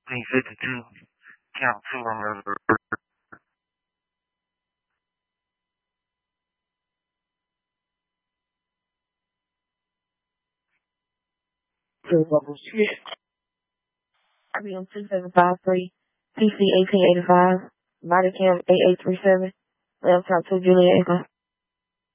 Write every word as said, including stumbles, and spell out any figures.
Queen fifty-two, count two, remember. R B M two seven five three, P C eighteen eighty-five, body cam eight eight three seven, laptop two Juliet Echo.